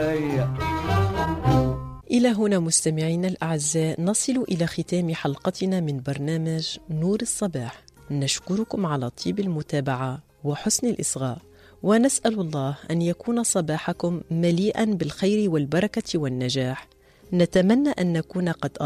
إلى هنا مستمعينا الأعزاء نصل إلى ختام حلقتنا من برنامج نور الصباح. نشكركم على طيب المتابعة وحسن الإصغاء، ونسأل الله أن يكون صباحكم مليئا بالخير والبركة والنجاح. نتمنى أن نكون قد